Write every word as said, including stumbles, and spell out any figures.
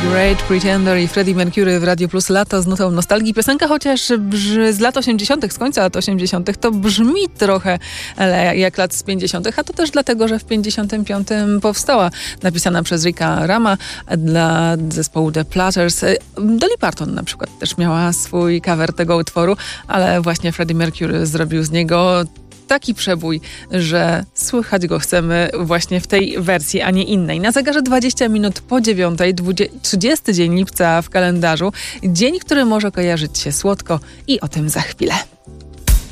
Great Pretender i Freddie Mercury w Radio Plus Lato z nutą nostalgii. Piosenka chociaż brz- z lat osiemdziesiątych, z końca lat osiemdziesiątych, to brzmi trochę jak lat z pięćdziesiątych, a to też dlatego, że w pięćdziesiątym piątym powstała, napisana przez Ricka Rama dla zespołu The Platters. Dolly Parton na przykład też miała swój cover tego utworu, ale właśnie Freddie Mercury zrobił z niego taki przebój, że słychać go chcemy właśnie w tej wersji, a nie innej. Na zegarze dwadzieścia minut po dziewiątej, trzydziesty dzień lipca w kalendarzu. Dzień, który może kojarzyć się słodko i o tym za chwilę.